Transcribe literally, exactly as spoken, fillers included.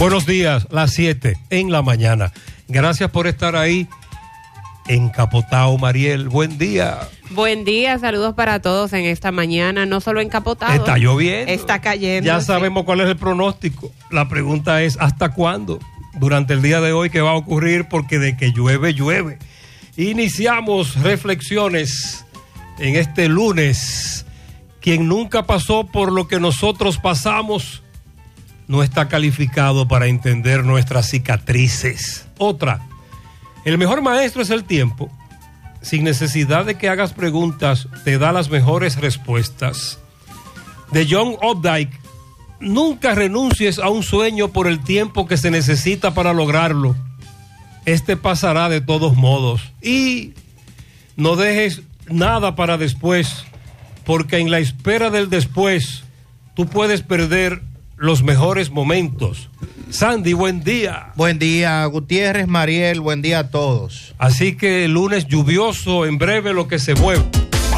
Buenos días, las siete en la mañana. Gracias por estar ahí. Encapotado, Mariel, buen día. Buen día, saludos para todos en esta mañana, no solo encapotado. Está lloviendo. Está cayendo. Ya sí. sabemos cuál es el pronóstico. La pregunta es, ¿hasta cuándo? Durante el día de hoy, ¿qué va a ocurrir? Porque de que llueve, llueve. Iniciamos reflexiones en este lunes. Quien nunca pasó por lo que nosotros pasamos no está calificado para entender nuestras cicatrices. Otra, el mejor maestro es el tiempo. Sin necesidad de que hagas preguntas, te da las mejores respuestas. De John Updike, nunca renuncies a un sueño por el tiempo que se necesita para lograrlo. Este pasará de todos modos. Y no dejes nada para después, porque en la espera del después, tú puedes perder los mejores momentos. Sandy, buen día. Buen día, Gutiérrez, Mariel, buen día a todos. Así que el lunes lluvioso, en breve lo que se mueve.